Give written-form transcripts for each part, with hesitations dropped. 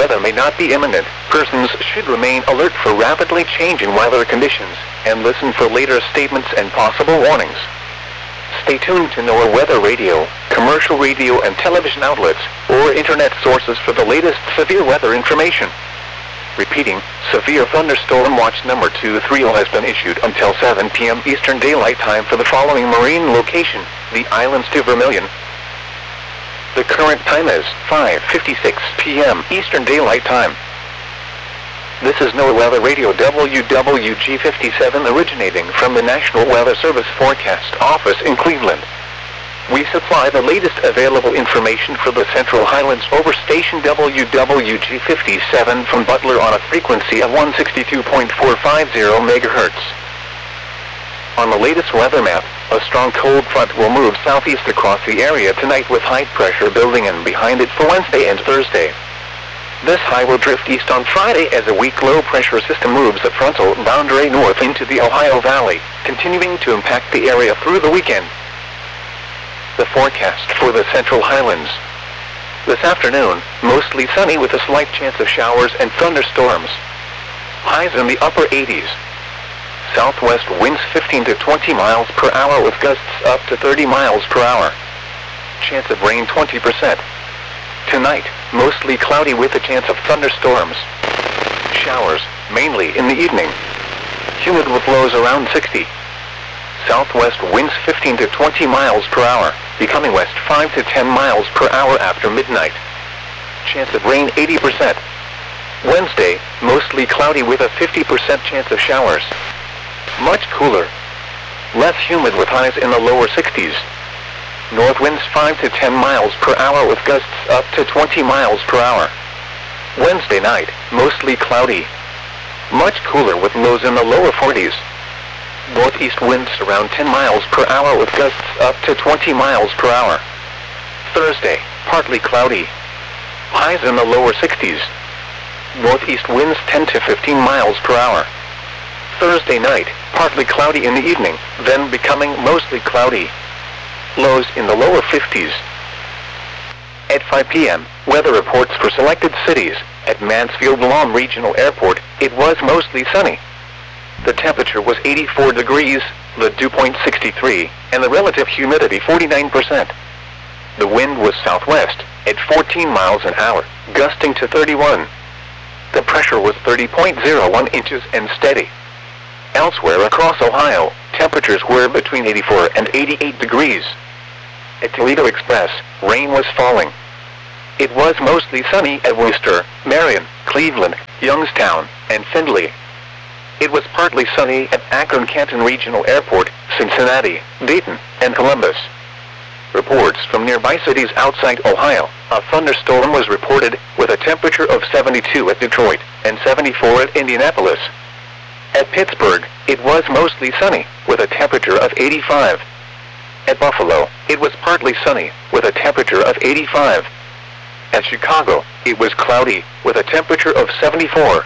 weather may not be imminent, persons should remain alert for rapidly changing weather conditions and listen for later statements and possible warnings. Stay tuned to NOAA Weather Radio, commercial radio and television outlets, or internet sources for the latest severe weather information. Repeating, severe thunderstorm watch number 230 has been issued until 7 p.m. Eastern Daylight Time for the following marine location, the islands to Vermilion. The current time is 5:56 p.m. Eastern Daylight Time. This is NOAA Weather Radio WWG57 originating from the National Weather Service Forecast Office in Cleveland. We supply the latest available information for the Central Highlands over station WWG57 from Butler on a frequency of 162.450 MHz. On the latest weather map, a strong cold front will move southeast across the area tonight with high pressure building in behind it for Wednesday and Thursday. This high will drift east on Friday as a weak low-pressure system moves the frontal boundary north into the Ohio Valley, continuing to impact the area through the weekend. The forecast for the Central Highlands. This afternoon, mostly sunny with a slight chance of showers and thunderstorms. Highs in the upper 80s. Southwest winds 15 to 20 miles per hour with gusts up to 30 miles per hour. Chance of rain 20%. Tonight, mostly cloudy with a chance of thunderstorms. Showers, mainly in the evening. Humid with lows around 60. Southwest winds 15 to 20 miles per hour, becoming west 5 to 10 miles per hour after midnight. Chance of rain 80%. Wednesday, mostly cloudy with a 50% chance of showers. Much cooler. Less humid with highs in the lower 60s. North winds 5 to 10 miles per hour with gusts up to 20 miles per hour. Wednesday night, mostly cloudy. Much cooler with lows in the lower 40s. Northeast winds around 10 miles per hour with gusts up to 20 miles per hour. Thursday, partly cloudy. Highs in the lower 60s. Northeast winds 10 to 15 miles per hour. Thursday night, partly cloudy in the evening, then becoming mostly cloudy. Lows in the lower 50s. At 5 p.m., weather reports for selected cities. At Mansfield-Lom Regional Airport, it was mostly sunny. The temperature was 84 degrees, the dew point 63, and the relative humidity 49%. The wind was southwest, at 14 miles an hour, gusting to 31. The pressure was 30.01 inches and steady. Elsewhere across Ohio, temperatures were between 84 and 88 degrees. At Toledo Express, rain was falling. It was mostly sunny at Worcester, Marion, Cleveland, Youngstown, and Findlay. It was partly sunny at Akron-Canton Regional Airport, Cincinnati, Dayton, and Columbus. Reports from nearby cities outside Ohio, a thunderstorm was reported with a temperature of 72 at Detroit and 74 at Indianapolis. At Pittsburgh, it was mostly sunny with a temperature of 85. At Buffalo, it was partly sunny with a temperature of 85. At Chicago, it was cloudy with a temperature of 74.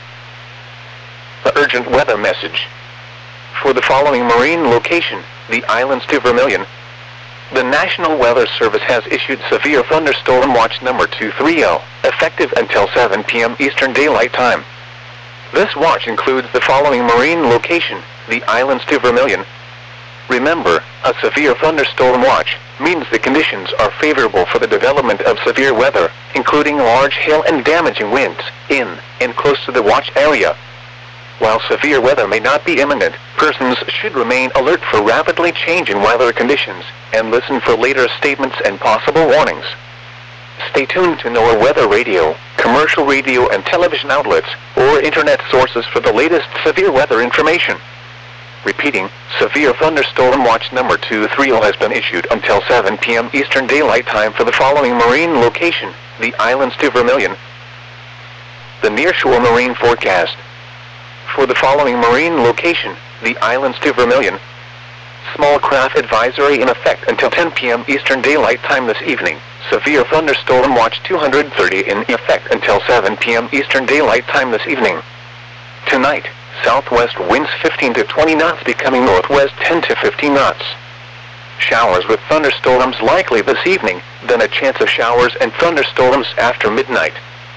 The urgent weather message. For the following marine location, the islands to Vermilion, the National Weather Service has issued severe thunderstorm watch number 230, effective until 7 p.m. Eastern Daylight Time. This watch includes the following marine location, the islands to Vermilion. Remember, a severe thunderstorm watch means the conditions are favorable for the development of severe weather, including large hail and damaging winds, in and close to the watch area. While severe weather may not be imminent, persons should remain alert for rapidly changing weather conditions and listen for later statements and possible warnings. Stay tuned to NOAA Weather Radio, commercial radio and television outlets, or internet sources for the latest severe weather information. Repeating, severe thunderstorm watch number 230 has been issued until 7 p.m. Eastern Daylight Time for the following marine location, the islands to Vermilion. The nearshore marine forecast. For the following marine location, the islands to Vermilion. Small craft advisory in effect until 10 p.m. Eastern Daylight Time this evening. Severe thunderstorm watch 230 in effect until 7 p.m. Eastern Daylight Time this evening. Tonight, southwest winds 15 to 20 knots becoming northwest 10 to 15 knots. Showers with thunderstorms likely this evening, then a chance of showers and thunderstorms after midnight.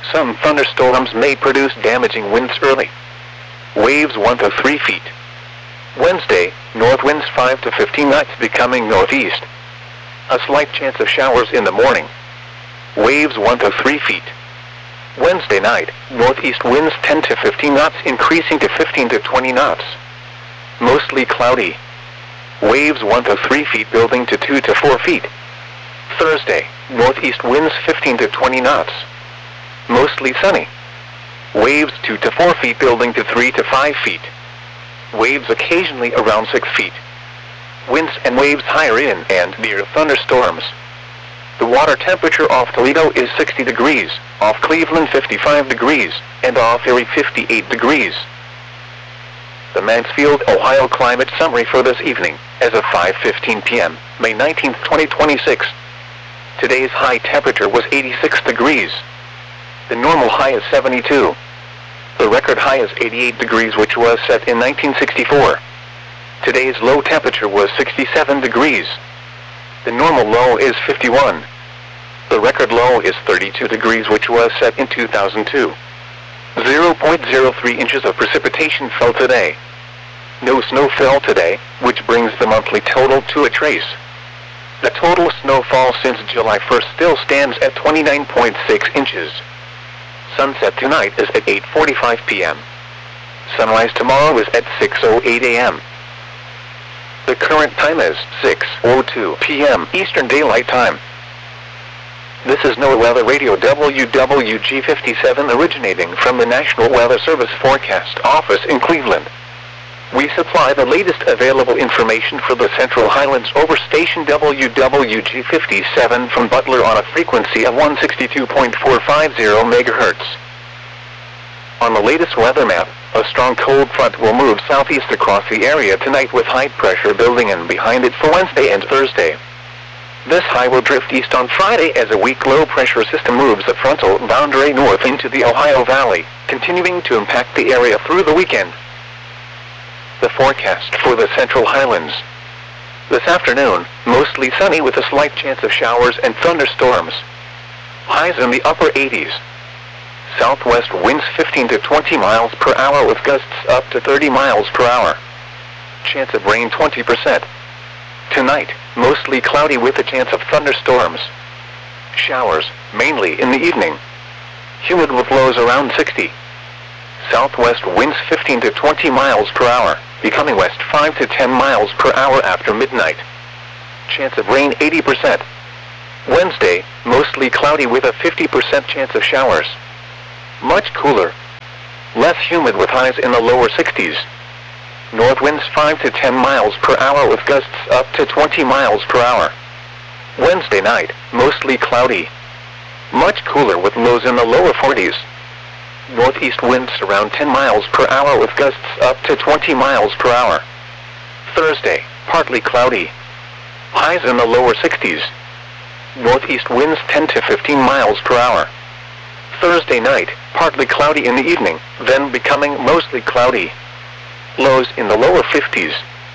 Some thunderstorms may produce damaging winds early. Waves 1 to 3 feet. Wednesday, north winds 5 to 15 knots becoming northeast. A slight chance of showers in the morning. Waves 1 to 3 feet. Wednesday night, northeast winds 10 to 15 knots increasing to 15 to 20 knots. Mostly cloudy. Waves 1 to 3 feet building to 2 to 4 feet. Thursday, northeast winds 15 to 20 knots. Mostly sunny. Waves 2 to 4 feet building to 3 to 5 feet. Waves occasionally around 6 feet. Winds and waves higher in and near thunderstorms. The water temperature off Toledo is 60 degrees, off Cleveland 55 degrees, and off Erie 58 degrees. The Mansfield, Ohio climate summary for this evening, as of 5:15 p.m., May 19, 2026. Today's high temperature was 86 degrees. The normal high is 72. The record high is 88 degrees, which was set in 1964. Today's low temperature was 67 degrees. The normal low is 51. The record low is 32 degrees, which was set in 2002. 0.03 inches of precipitation fell today. No snow fell today, which brings the monthly total to a trace. The total snowfall since July 1st still stands at 29.6 inches. Sunset tonight is at 8:45 p.m. Sunrise tomorrow is at 6:08 a.m. The current time is 6:02 p.m. Eastern Daylight Time. This is NOAA Weather Radio WWG57 originating from the National Weather Service Forecast Office in Cleveland. We supply the latest available information for the Central Highlands over station WWG57 from Butler on a frequency of 162.450 MHz. On the latest weather map, a strong cold front will move southeast across the area tonight with high pressure building in behind it for Wednesday and Thursday. This high will drift east on Friday as a weak low pressure system moves the frontal boundary north into the Ohio Valley, continuing to impact the area through the weekend. The forecast for the Central Highlands. This afternoon, mostly sunny with a slight chance of showers and thunderstorms. Highs in the upper 80s. Southwest winds 15 to 20 miles per hour with gusts up to 30 miles per hour. Chance of rain 20%. Tonight, mostly cloudy with a chance of thunderstorms. Showers, mainly in the evening. Humid with lows around 60. Southwest winds 15 to 20 miles per hour, becoming west 5 to 10 miles per hour after midnight. Chance of rain 80%. Wednesday, mostly cloudy with a 50% chance of showers. Much cooler. Less humid with highs in the lower 60s. North winds 5 to 10 miles per hour with gusts up to 20 miles per hour. Wednesday night, mostly cloudy. Much cooler with lows in the lower 40s. Northeast winds around 10 miles per hour with gusts up to 20 miles per hour. Thursday, partly cloudy. Highs in the lower 60s. Northeast winds 10 to 15 miles per hour. Thursday night, partly cloudy in the evening, then becoming mostly cloudy. Lows in the lower 50s.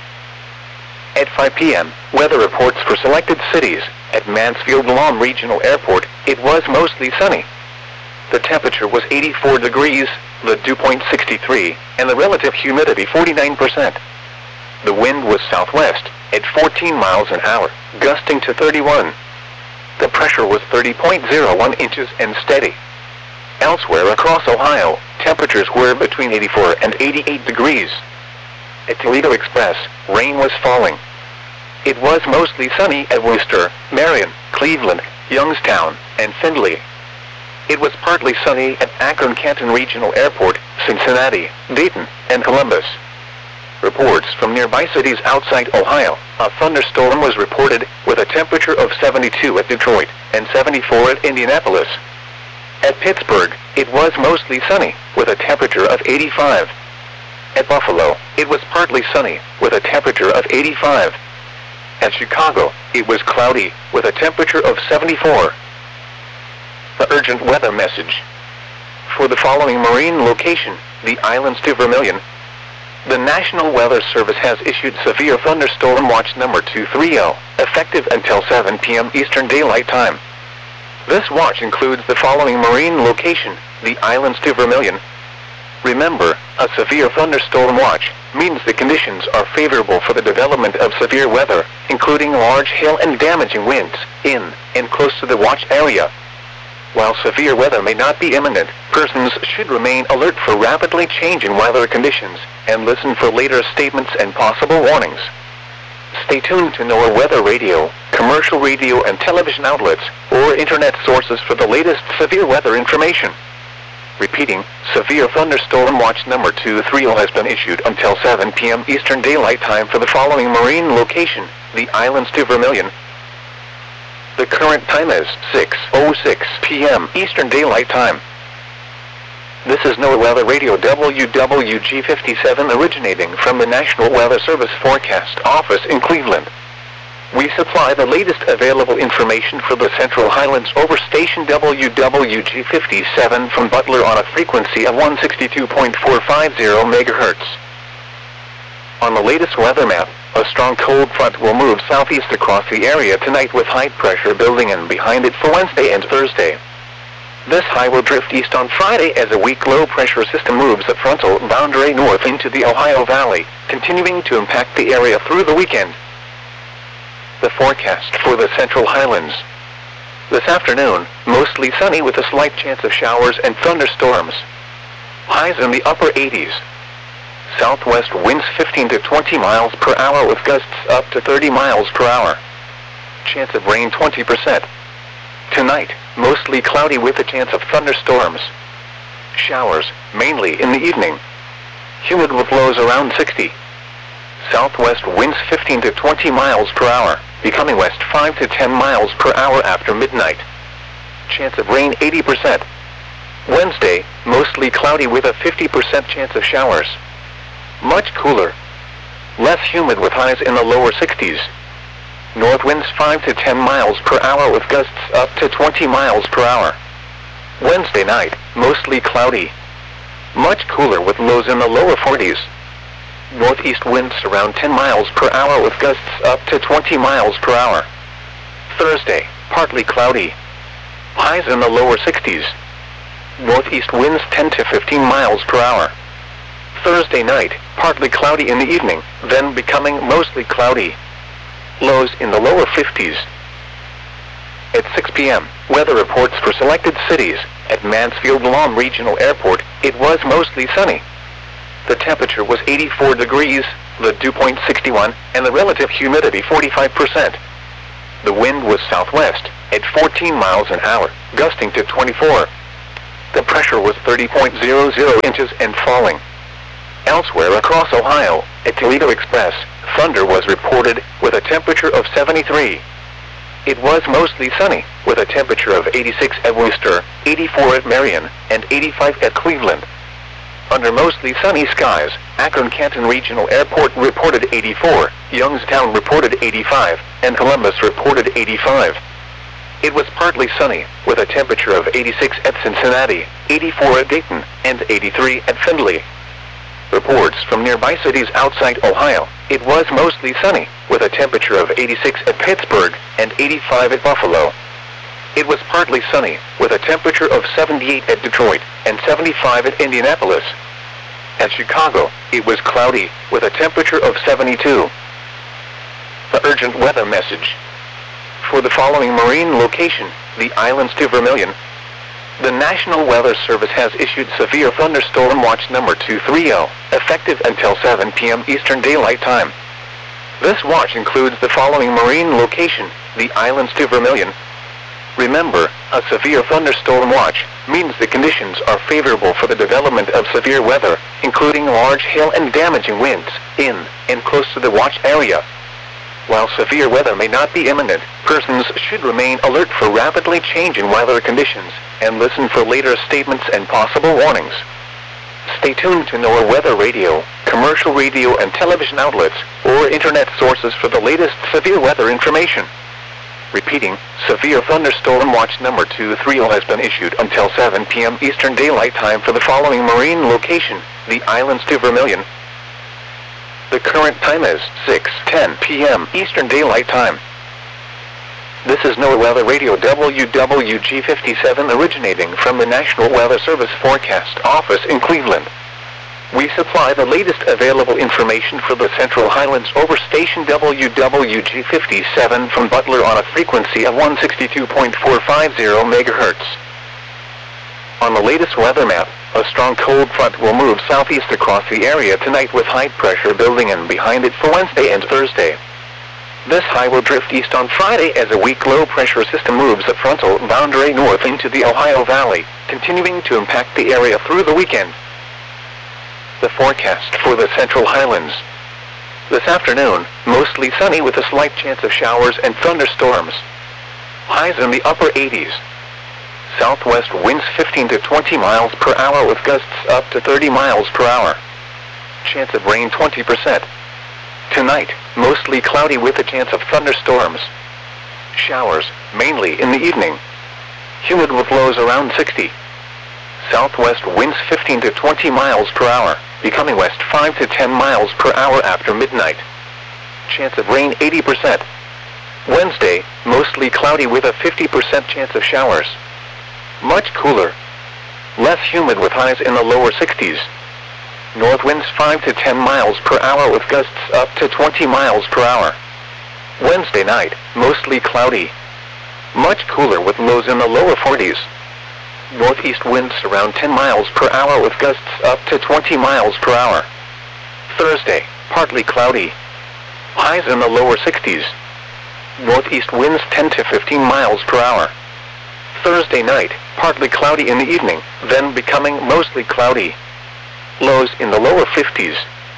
At 5 p.m., weather reports for selected cities. At Mansfield-Lom Regional Airport, it was mostly sunny. The temperature was 84 degrees, the dew point 63, and the relative humidity 49%. The wind was southwest, at 14 miles an hour, gusting to 31. The pressure was 30.01 inches and steady. Elsewhere across Ohio, temperatures were between 84 and 88 degrees. At Toledo Express, rain was falling. It was mostly sunny at Worcester, Marion, Cleveland, Youngstown, and Findlay. It was partly sunny at Akron-Canton Regional Airport, Cincinnati, Dayton, and Columbus. Reports from nearby cities outside Ohio, a thunderstorm was reported with a temperature of 72 at Detroit and 74 at Indianapolis. At Pittsburgh, it was mostly sunny with a temperature of 85. At Buffalo, it was partly sunny with a temperature of 85. At Chicago, it was cloudy with a temperature of 74. The urgent weather message. For the following marine location, the islands to Vermilion, the National Weather Service has issued severe thunderstorm watch number 230, effective until 7 p.m. Eastern Daylight Time. This watch includes the following marine location: the islands to Vermilion. Remember, a severe thunderstorm watch means the conditions are favorable for the development of severe weather, including large hail and damaging winds, in and close to the watch area. While severe weather may not be imminent, persons should remain alert for rapidly changing weather conditions and listen for later statements and possible warnings. Stay tuned to NOAA Weather Radio, commercial radio and television outlets, or internet sources for the latest severe weather information. Repeating, Severe Thunderstorm Watch number 230 has been issued until 7 p.m. Eastern Daylight Time for the following marine location: the islands to Vermilion. The current time is 6:06 p.m. Eastern Daylight Time. This is NOAA Weather Radio WWG57 originating from the National Weather Service Forecast Office in Cleveland. We supply the latest available information for the Central Highlands over station WWG57 from Butler on a frequency of 162.450 MHz. On the latest weather map, a strong cold front will move southeast across the area tonight with high pressure building in behind it for Wednesday and Thursday. This high will drift east on Friday as a weak low-pressure system moves a frontal boundary north into the Ohio Valley, continuing to impact the area through the weekend. The forecast for the Central Highlands. This afternoon, mostly sunny with a slight chance of showers and thunderstorms. Highs in the upper 80s. Southwest winds 15 to 20 miles per hour with gusts up to 30 miles per hour. Chance of rain 20%. Tonight, mostly cloudy with a chance of thunderstorms. Showers, mainly in the evening. Humid with lows around 60. Southwest winds 15 to 20 miles per hour, becoming west 5 to 10 miles per hour after midnight. Chance of rain 80%. Wednesday, mostly cloudy with a 50% chance of showers. Much cooler. Less humid with highs in the lower 60s. North winds 5 to 10 miles per hour with gusts up to 20 miles per hour. Wednesday night, mostly cloudy. Much cooler with lows in the lower 40s. Northeast winds around 10 miles per hour with gusts up to 20 miles per hour. Thursday, partly cloudy. Highs in the lower 60s. Northeast winds 10 to 15 miles per hour. Thursday night, partly cloudy in the evening, then becoming mostly cloudy. Lows in the lower 50s. At 6 p.m., weather reports for selected cities. At Mansfield-Lom Regional Airport, it was mostly sunny. The temperature was 84 degrees, the dew point 61, and the relative humidity 45%. The wind was southwest, at 14 miles an hour, gusting to 24. The pressure was 30.00 inches and falling. Elsewhere across Ohio, at Toledo Express, thunder was reported with a temperature of 73. It was mostly sunny, with a temperature of 86 at Worcester, 84 at Marion, and 85 at Cleveland. Under mostly sunny skies, Akron-Canton Regional Airport reported 84, Youngstown reported 85, and Columbus reported 85. It was partly sunny, with a temperature of 86 at Cincinnati, 84 at Dayton, and 83 at Findlay. Reports from nearby cities outside Ohio, it was mostly sunny, with a temperature of 86 at Pittsburgh, and 85 at Buffalo. It was partly sunny, with a temperature of 78 at Detroit, and 75 at Indianapolis. At Chicago, it was cloudy, with a temperature of 72. The urgent weather message. For the following marine location, the islands to Vermilion, the National Weather Service has issued Severe Thunderstorm Watch number 230, effective until 7 p.m. Eastern Daylight Time. This watch includes the following marine location, the islands to Vermilion. Remember, a severe thunderstorm watch means the conditions are favorable for the development of severe weather, including large hail and damaging winds, in and close to the watch area. While severe weather may not be imminent, persons should remain alert for rapidly changing weather conditions and listen for later statements and possible warnings. Stay tuned to NOAA Weather Radio, commercial radio and television outlets, or internet sources for the latest severe weather information. Repeating, Severe Thunderstorm Watch number 230 has been issued until 7 p.m. Eastern Daylight Time for the following marine location, the islands to Vermilion. The current time is 6:10 p.m. Eastern Daylight Time. This is NOAA Weather Radio WWG57 originating from the National Weather Service Forecast Office in Cleveland. We supply the latest available information for the Central Highlands over station WWG57 from Butler on a frequency of 162.450 MHz. On the latest weather map, a strong cold front will move southeast across the area tonight with high pressure building in behind it for Wednesday and Thursday. This high will drift east on Friday as a weak low-pressure system moves a frontal boundary north into the Ohio Valley, continuing to impact the area through the weekend. The forecast for the Central Highlands. This afternoon, mostly sunny with a slight chance of showers and thunderstorms. Highs in the upper 80s. Southwest winds 15 to 20 miles per hour with gusts up to 30 miles per hour. Chance of rain 20%. Tonight, mostly cloudy with a chance of thunderstorms. Showers, mainly in the evening. Humid with lows around 60. Southwest winds 15 to 20 miles per hour, becoming west 5 to 10 miles per hour after midnight. Chance of rain 80%. Wednesday, mostly cloudy with a 50% chance of showers. Much cooler. Less humid with highs in the lower 60s. North winds 5 to 10 miles per hour with gusts up to 20 miles per hour. Wednesday night, mostly cloudy. Much cooler with lows in the lower 40s. Northeast winds around 10 miles per hour with gusts up to 20 miles per hour. Thursday, partly cloudy. Highs in the lower 60s. Northeast winds 10 to 15 miles per hour. Thursday night, partly cloudy in the evening, then becoming mostly cloudy. Lows in the lower 50s.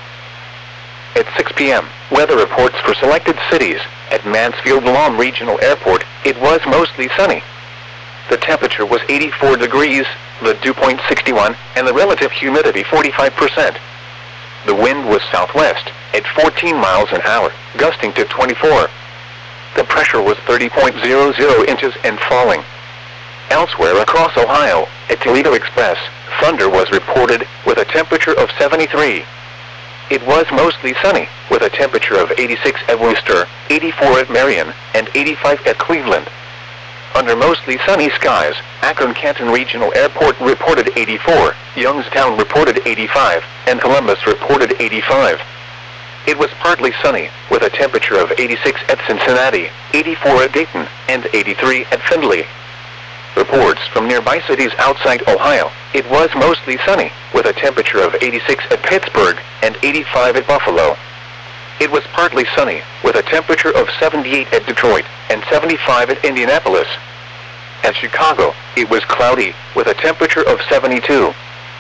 At 6 p.m., weather reports for selected cities. At Mansfield-Lom Regional Airport, it was mostly sunny. The temperature was 84 degrees, the dew point 61, and the relative humidity 45%. The wind was southwest, at 14 miles an hour, gusting to 24. The pressure was 30.00 inches and falling. Elsewhere across Ohio, at Toledo Express, thunder was reported with a temperature of 73. It was mostly sunny, with a temperature of 86 at Worcester, 84 at Marion, and 85 at Cleveland. Under mostly sunny skies, Akron-Canton Regional Airport reported 84, Youngstown reported 85, and Columbus reported 85. It was partly sunny, with a temperature of 86 at Cincinnati, 84 at Dayton, and 83 at Findlay. Reports from nearby cities outside Ohio, it was mostly sunny, with a temperature of 86 at Pittsburgh and 85 at Buffalo. It was partly sunny, with a temperature of 78 at Detroit and 75 at Indianapolis. At Chicago, it was cloudy, with a temperature of 72.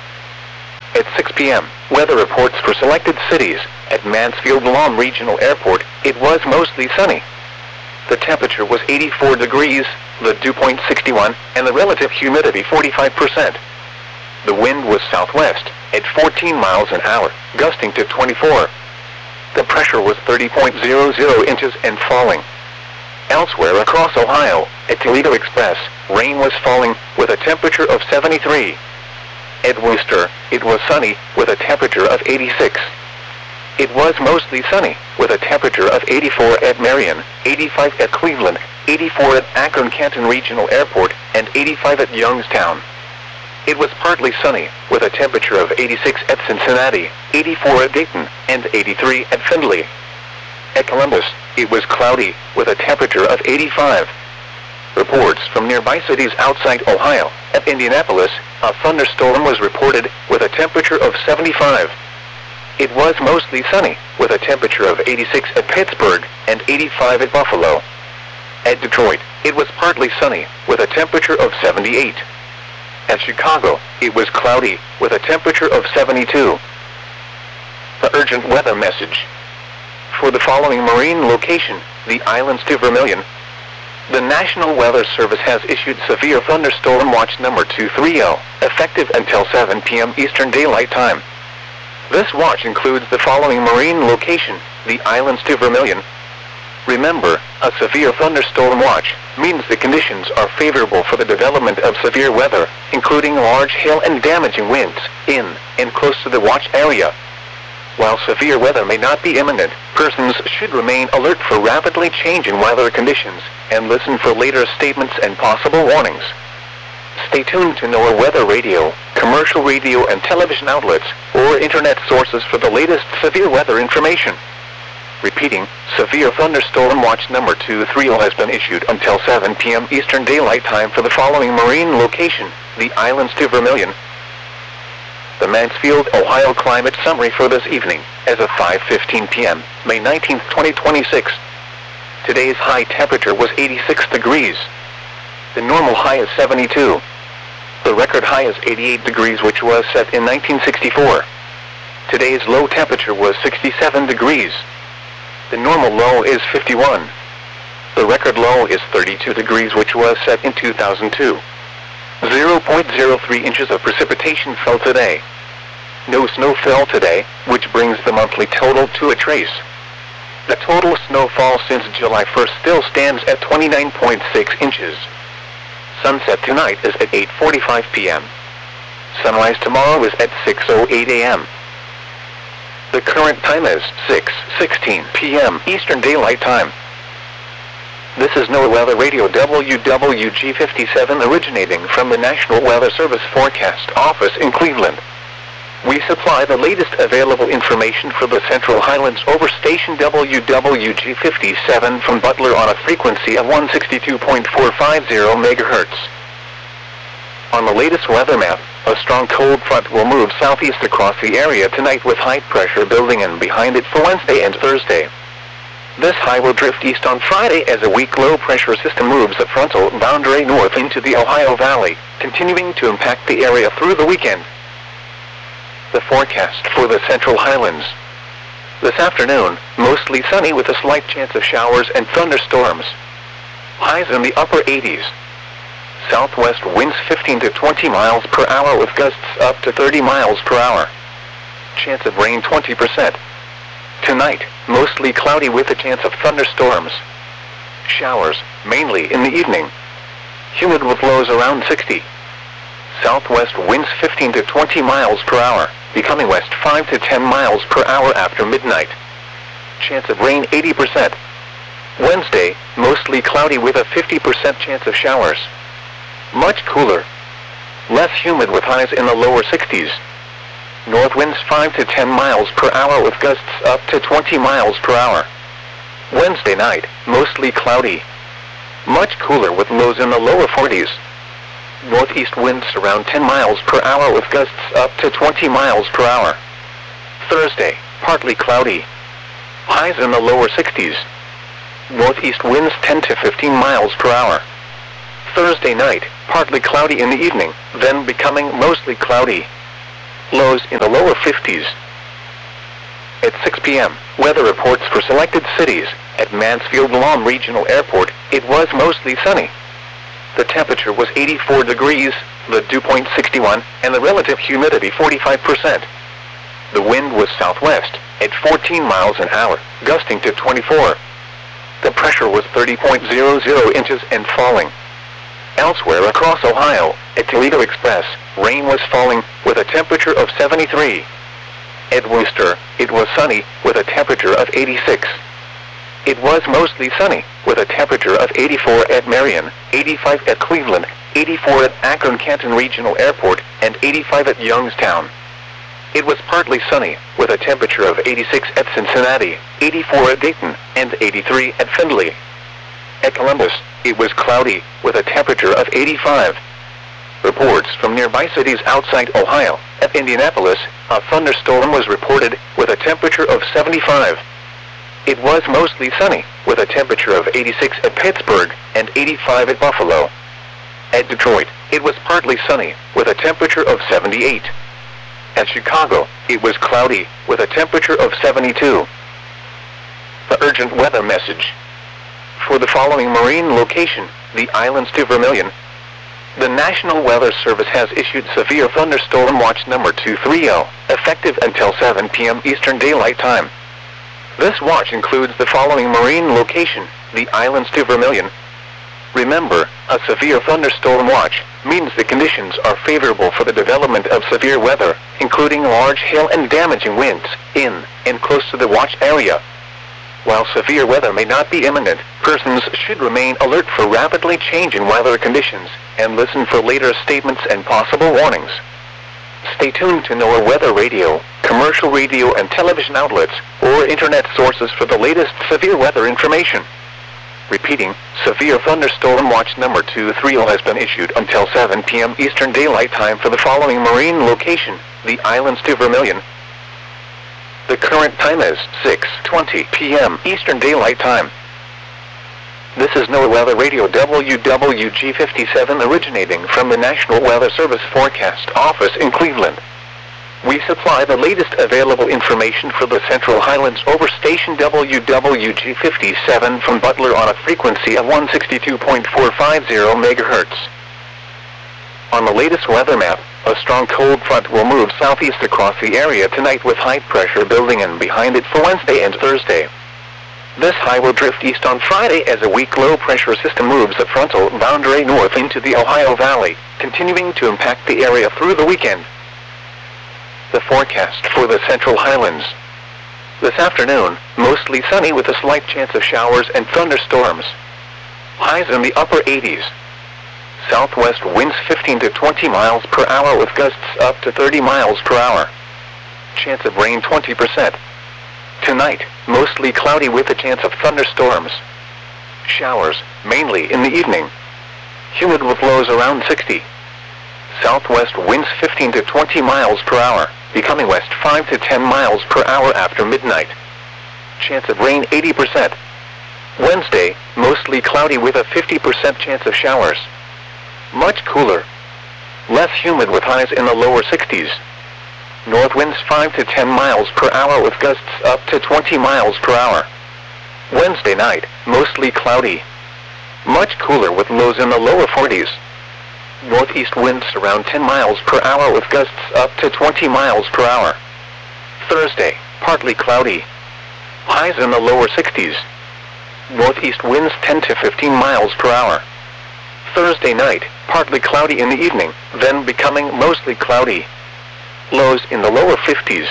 At 6 p.m., weather reports for selected cities. At Mansfield-Lom Regional Airport, it was mostly sunny. The temperature was 84 degrees, the dew point 61, and the relative humidity 45%. The wind was southwest, at 14 miles an hour, gusting to 24. The pressure was 30.00 inches and falling. Elsewhere across Ohio, at Toledo Express, rain was falling, with a temperature of 73. At Worcester, it was sunny, with a temperature of 86. It was mostly sunny, with a temperature of 84 at Marion, 85 at Cleveland, 84 at Akron-Canton Regional Airport, and 85 at Youngstown. It was partly sunny, with a temperature of 86 at Cincinnati, 84 at Dayton, and 83 at Findlay. At Columbus, it was cloudy, with a temperature of 85. Reports from nearby cities outside Ohio. At Indianapolis, a thunderstorm was reported, with a temperature of 75. It was mostly sunny, with a temperature of 86 at Pittsburgh and 85 at Buffalo. At Detroit, it was partly sunny, with a temperature of 78. At Chicago, it was cloudy, with a temperature of 72. The urgent weather message. For the following marine location, the islands to Vermilion, the National Weather Service has issued Severe Thunderstorm Watch number 230, effective until 7 p.m. Eastern Daylight Time. This watch includes the following marine location, the islands to Vermilion. Remember, a severe thunderstorm watch means the conditions are favorable for the development of severe weather, including large hail and damaging winds, in and close to the watch area. While severe weather may not be imminent, persons should remain alert for rapidly changing weather conditions and listen for later statements and possible warnings. Stay tuned to NOAA Weather Radio, commercial radio and television outlets, or internet sources for the latest severe weather information. Repeating, severe thunderstorm watch number 230 has been issued until 7 p.m. Eastern Daylight Time for the following marine location, the islands to Vermilion. The Mansfield, Ohio climate summary for this evening, as of 5:15 p.m., May 19, 2026. Today's high temperature was 86 degrees. The normal high is 72. The record high is 88 degrees, which was set in 1964. Today's low temperature was 67 degrees. The normal low is 51. The record low is 32 degrees, which was set in 2002. 0.03 inches of precipitation fell today. No snow fell today, which brings the monthly total to a trace. The total snowfall since July 1st still stands at 29.6 inches. Sunset tonight is at 8:45 p.m. Sunrise tomorrow is at 6:08 a.m. The current time is 6:16 p.m. Eastern Daylight Time. This is NOAA Weather Radio WWG57 originating from the National Weather Service Forecast Office in Cleveland. We supply the latest available information for the Central Highlands over station WWG57 from Butler on a frequency of 162.450 MHz. On the latest weather map, a strong cold front will move southeast across the area tonight with high pressure building in behind it for Wednesday and Thursday. This high will drift east on Friday as a weak low-pressure system moves the frontal boundary north into the Ohio Valley, continuing to impact the area through the weekend. The forecast for the Central Highlands. This afternoon, mostly sunny with a slight chance of showers and thunderstorms. Highs in the upper 80s. Southwest winds 15 to 20 miles per hour with gusts up to 30 miles per hour. Chance of rain 20%. Tonight, mostly cloudy with a chance of thunderstorms. Showers, mainly in the evening. Humid with lows around 60. Southwest winds 15 to 20 miles per hour, becoming west 5 to 10 miles per hour after midnight. Chance of rain 80%. Wednesday, mostly cloudy with a 50% chance of showers. Much cooler. Less humid with highs in the lower 60s. North winds 5 to 10 miles per hour with gusts up to 20 miles per hour. Wednesday night, mostly cloudy. Much cooler with lows in the lower 40s. Northeast winds around 10 miles per hour with gusts up to 20 miles per hour. Thursday, partly cloudy. Highs in the lower 60s. Northeast winds 10 to 15 miles per hour. Thursday night, partly cloudy in the evening, then becoming mostly cloudy. Lows in the lower 50s. At 6 p.m., weather reports for selected cities. At Mansfield-Lom Regional Airport, it was mostly sunny. The temperature was 84 degrees, the dew point 61, and the relative humidity 45%. The wind was southwest, at 14 miles an hour, gusting to 24. The pressure was 30.00 inches and falling. Elsewhere across Ohio, at Toledo Express, rain was falling, with a temperature of 73. At Worcester, it was sunny, with a temperature of 86. It was mostly sunny, with a temperature of 84 at Marion, 85 at Cleveland, 84 at Akron-Canton Regional Airport, and 85 at Youngstown. It was partly sunny, with a temperature of 86 at Cincinnati, 84 at Dayton, and 83 at Findlay. At Columbus, it was cloudy, with a temperature of 85. Reports from nearby cities outside Ohio. At Indianapolis, a thunderstorm was reported, with a temperature of 75. It was mostly sunny, with a temperature of 86 at Pittsburgh and 85 at Buffalo. At Detroit, it was partly sunny, with a temperature of 78. At Chicago, it was cloudy, with a temperature of 72. The urgent weather message. For the following marine location, the islands to Vermilion, the National Weather Service has issued severe thunderstorm watch number 230, effective until 7 p.m. Eastern Daylight Time. This watch includes the following marine location, the islands to Vermilion, Remember, a severe thunderstorm watch means the conditions are favorable for the development of severe weather, including large hail and damaging winds, in and close to the watch area. While severe weather may not be imminent, persons should remain alert for rapidly changing weather conditions and listen for later statements and possible warnings. Stay tuned to NOAA Weather Radio, commercial radio and television outlets, or internet sources for the latest severe weather information. Repeating, Severe Thunderstorm Watch number 230 has been issued until 7 p.m. Eastern Daylight Time for the following marine location, the islands to Vermilion. The current time is 6:20 p.m. Eastern Daylight Time. This is NOAA Weather Radio WWG57 originating from the National Weather Service Forecast Office in Cleveland. We supply the latest available information for the Central Highlands over station WWG57 from Butler on a frequency of 162.450 MHz. On the latest weather map, a strong cold front will move southeast across the area tonight with high pressure building in behind it for Wednesday and Thursday. This high will drift east on Friday as a weak low-pressure system moves the frontal boundary north into the Ohio Valley, continuing to impact the area through the weekend. The forecast for the Central Highlands. This afternoon, mostly sunny with a slight chance of showers and thunderstorms. Highs in the upper 80s. Southwest winds 15 to 20 miles per hour with gusts up to 30 miles per hour. Chance of rain 20%. Tonight, mostly cloudy with a chance of thunderstorms. Showers, mainly in the evening. Humid with lows around 60. Southwest winds 15 to 20 miles per hour, becoming west 5 to 10 miles per hour after midnight. Chance of rain 80%. Wednesday, mostly cloudy with a 50% chance of showers. Much cooler. Less humid with highs in the lower 60s. North winds 5 to 10 miles per hour with gusts up to 20 miles per hour. Wednesday night, mostly cloudy. Much cooler with lows in the lower 40s. Northeast winds around 10 miles per hour with gusts up to 20 miles per hour. Thursday, partly cloudy. Highs in the lower 60s. Northeast winds 10 to 15 miles per hour. Thursday night, partly cloudy in the evening, then becoming mostly cloudy. Lows in the lower 50s.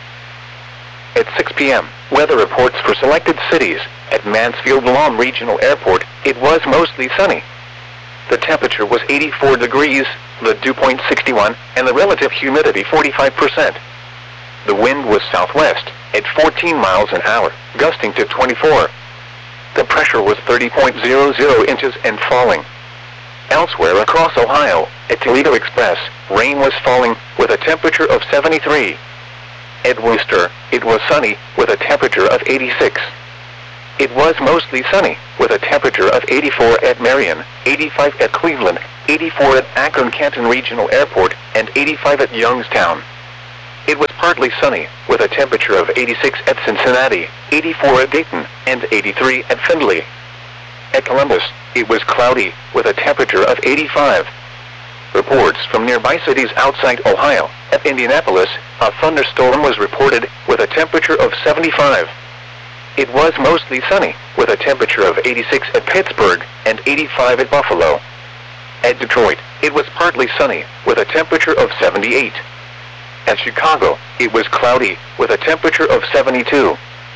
At 6 p.m., weather reports for selected cities. At Mansfield-Lom Regional Airport, it was mostly sunny. The temperature was 84 degrees, the dew point 61, and the relative humidity 45%. The wind was southwest, at 14 miles an hour, gusting to 24. The pressure was 30.00 inches and falling. Elsewhere across Ohio, at Toledo Express, rain was falling, with a temperature of 73. At Worcester, it was sunny, with a temperature of 86. It was mostly sunny, with a temperature of 84 at Marion, 85 at Cleveland, 84 at Akron-Canton Regional Airport, and 85 at Youngstown. It was partly sunny, with a temperature of 86 at Cincinnati, 84 at Dayton, and 83 at Findlay. At Columbus, it was cloudy, with a temperature of 85. Reports from nearby cities outside Ohio. At Indianapolis, a thunderstorm was reported, with a temperature of 75. It was mostly sunny, with a temperature of 86 at Pittsburgh, and 85 at Buffalo. At Detroit, it was partly sunny, with a temperature of 78. At Chicago, it was cloudy, with a temperature of 72.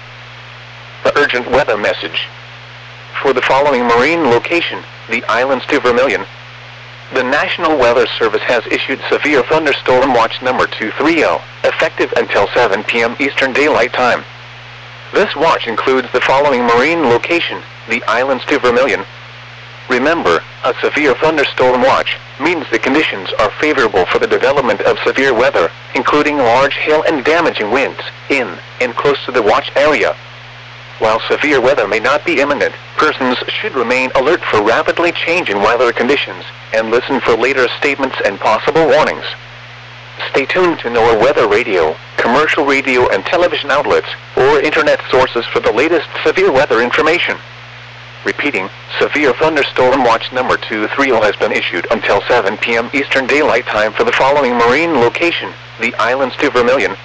The urgent weather message. For the following marine location, the islands to Vermilion, the National Weather Service has issued Severe Thunderstorm Watch number 230, effective until 7 p.m. Eastern Daylight Time. This watch includes the following marine location, the islands to Vermilion. Remember, a severe thunderstorm watch means the conditions are favorable for the development of severe weather, including large hail and damaging winds, in and close to the watch area. While severe weather may not be imminent, persons should remain alert for rapidly changing weather conditions and listen for later statements and possible warnings. Stay tuned to NOAA Weather Radio, commercial radio and television outlets, or internet sources for the latest severe weather information. Repeating, Severe Thunderstorm Watch number 230 has been issued until 7 p.m. Eastern Daylight Time for the following marine location, the islands to Vermilion.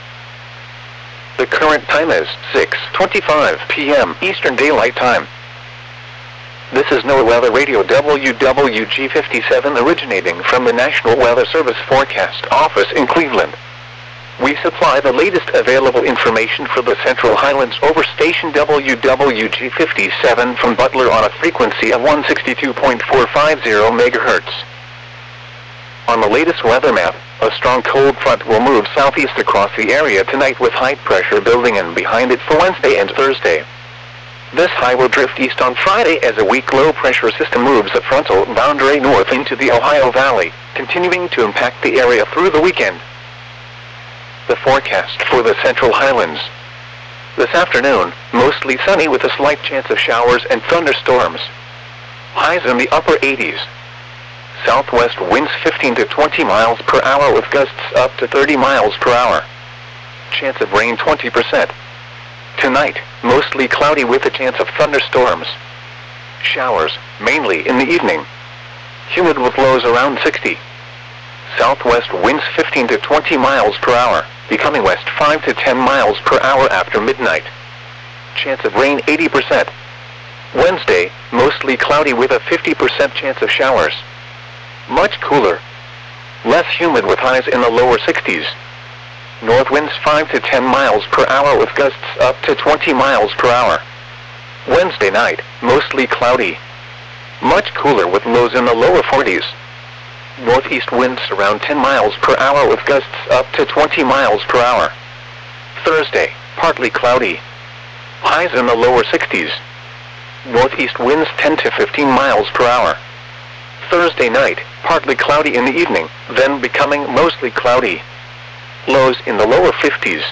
The current time is 6:25 p.m. Eastern Daylight Time. This is NOAA Weather Radio WWG57 originating from the National Weather Service Forecast Office in Cleveland. We supply the latest available information for the Central Highlands over station WWG57 from Butler on a frequency of 162.450 MHz. On the latest weather map, a strong cold front will move southeast across the area tonight with high pressure building in behind it for Wednesday and Thursday. This high will drift east on Friday as a weak low-pressure system moves a frontal boundary north into the Ohio Valley, continuing to impact the area through the weekend. The forecast for the Central Highlands. This afternoon, mostly sunny with a slight chance of showers and thunderstorms. Highs in the upper 80s. Southwest winds 15 to 20 miles per hour with gusts up to 30 miles per hour. Chance of rain 20%. Tonight, mostly cloudy with a chance of thunderstorms. Showers, mainly in the evening. Humid with lows around 60. Southwest winds 15 to 20 miles per hour, becoming west 5 to 10 miles per hour after midnight. Chance of rain 80%. Wednesday, mostly cloudy with a 50% chance of showers. Much cooler. Less humid with highs in the lower 60s. North winds 5 to 10 miles per hour with gusts up to 20 miles per hour. Wednesday night, mostly cloudy. Much cooler with lows in the lower 40s. Northeast winds around 10 miles per hour with gusts up to 20 miles per hour. Thursday, partly cloudy. Highs in the lower 60s. Northeast winds 10 to 15 miles per hour. Thursday night, partly cloudy in the evening, then becoming mostly cloudy. Lows in the lower 50s.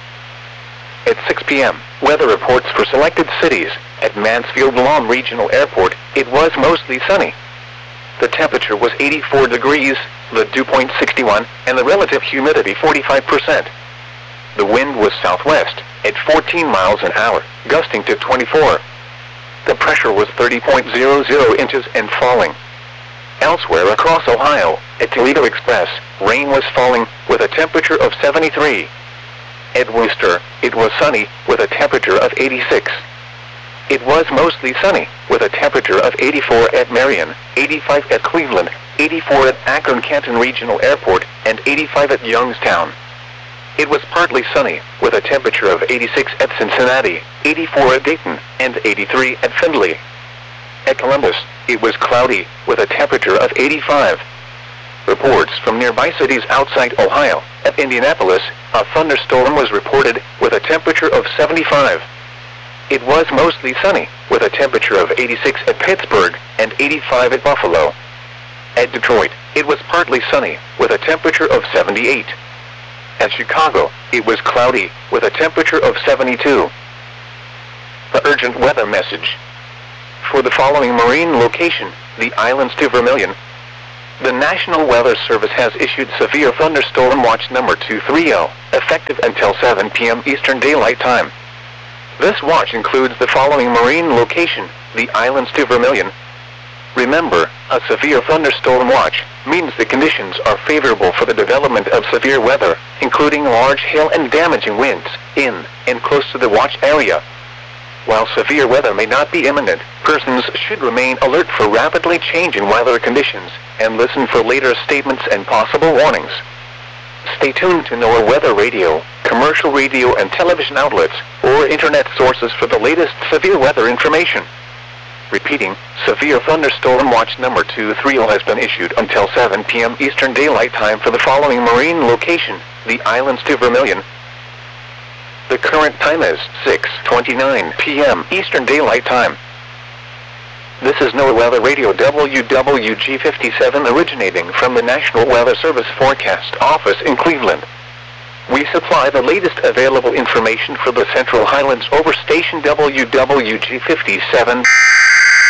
At 6 p.m., weather reports for selected cities. At Mansfield-Lom Regional Airport, it was mostly sunny. The temperature was 84 degrees, the dew point 61, and the relative humidity 45%. The wind was southwest, at 14 miles an hour, gusting to 24. The pressure was 30.00 inches and falling. Elsewhere across Ohio, at Toledo Express, rain was falling, with a temperature of 73. At Wooster, it was sunny, with a temperature of 86. It was mostly sunny, with a temperature of 84 at Marion, 85 at Cleveland, 84 at Akron-Canton Regional Airport, and 85 at Youngstown. It was partly sunny, with a temperature of 86 at Cincinnati, 84 at Dayton, and 83 at Findlay. At Columbus, it was cloudy, with a temperature of 85. Reports from nearby cities outside Ohio. At Indianapolis, a thunderstorm was reported, with a temperature of 75. It was mostly sunny, with a temperature of 86 at Pittsburgh, and 85 at Buffalo. At Detroit, it was partly sunny, with a temperature of 78. At Chicago, it was cloudy, with a temperature of 72. The urgent weather message. For the following marine location, the islands to Vermilion, the National Weather Service has issued Severe Thunderstorm Watch number 230, effective until 7 p.m. Eastern Daylight Time. This watch includes the following marine location, the islands to Vermilion. Remember, a severe thunderstorm watch means the conditions are favorable for the development of severe weather, including large hail and damaging winds, in and close to the watch area. While severe weather may not be imminent, persons should remain alert for rapidly changing weather conditions and listen for later statements and possible warnings. Stay tuned to NOAA Weather Radio, commercial radio and television outlets, or internet sources for the latest severe weather information. Repeating, Severe Thunderstorm Watch number 230 has been issued until 7 p.m. Eastern Daylight Time for the following marine location, the islands to Vermilion. The current time is 6:29 p.m. Eastern Daylight Time. This is NOAA Weather Radio WWG57 originating from the National Weather Service Forecast Office in Cleveland. We supply the latest available information for the Central Highlands over station WWG57.